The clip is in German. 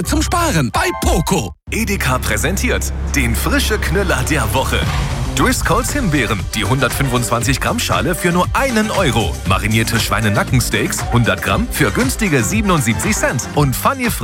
zum Sparen bei Poco. Edeka präsentiert den frische Knüller der Woche. Driscolls Himbeeren, die 125 Gramm Schale für nur 1 Euro. Marinierte Schweinenackensteaks, 100 Gramm für günstige 77 Cent. Und Funny